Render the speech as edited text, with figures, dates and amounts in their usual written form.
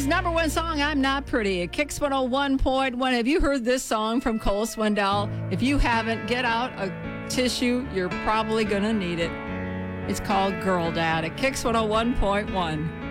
His number one song, I'm Not Pretty, at Kicks 101.1. Have you heard this song from Cole Swindell? If you haven't, get out a tissue. You're probably going to need it. It's called Girl Dad at Kicks 101.1.